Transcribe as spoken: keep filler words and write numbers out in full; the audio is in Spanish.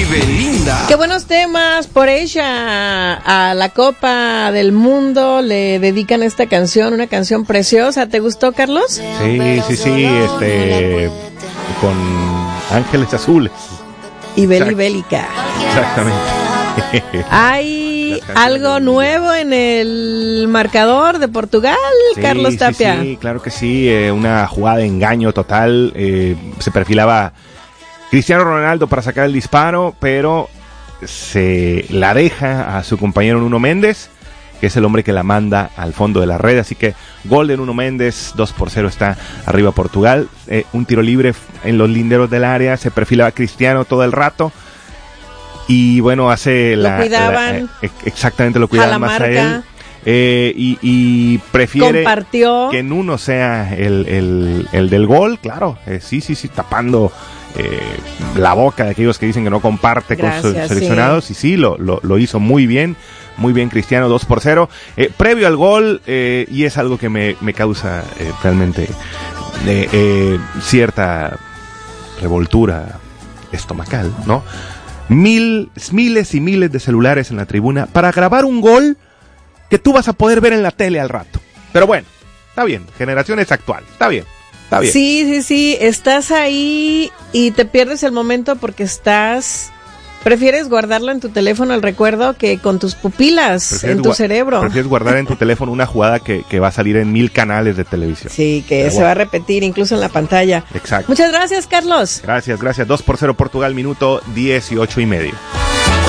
Belinda. Qué buenos temas. Por ella, a la Copa del Mundo le dedican esta canción, una canción preciosa. ¿Te gustó, Carlos? Sí, sí, sí, este, con Ángeles Azules. Y Beli Bélica. Exactamente. Hay algo nuevo en el marcador de Portugal, sí, Carlos Tapia. Sí, sí, claro que sí, eh, una jugada de engaño total, eh, se perfilaba Cristiano Ronaldo para sacar el disparo, pero se la deja a su compañero Nuno Méndez, que es el hombre que la manda al fondo de la red, así que gol de Nuno Méndez, dos por cero está arriba Portugal, eh, un tiro libre en los linderos del área, se perfilaba Cristiano todo el rato, y bueno, hace lo la... cuidaban. La, eh, exactamente, lo cuidaban más marca. a él. Eh, y, y prefiere Compartió. que Nuno sea el, el, el del gol, claro, eh, sí, sí, sí, tapando eh, la boca de aquellos que dicen que no comparte Gracias, con sus seleccionados, sí. y sí, lo, lo, lo hizo muy bien, muy bien Cristiano, dos por cero, eh, previo al gol, eh, y es algo que me, me causa eh, realmente eh, eh, cierta revoltura estomacal, ¿no? Mil, miles y miles de celulares en la tribuna para grabar un gol que tú vas a poder ver en la tele al rato. Pero bueno, está bien, generaciones actual, está bien, está bien. Sí, sí, sí, estás ahí y te pierdes el momento porque estás... Prefieres guardarlo en tu teléfono el recuerdo que con tus pupilas, prefieres en tu gu- cerebro. Prefieres guardar en tu teléfono una jugada que, que va a salir en mil canales de televisión. Sí, que Pero se bueno. va a repetir incluso en la pantalla. Exacto. Muchas gracias, Carlos. Gracias, gracias. dos por cero Portugal, minuto dieciocho y medio.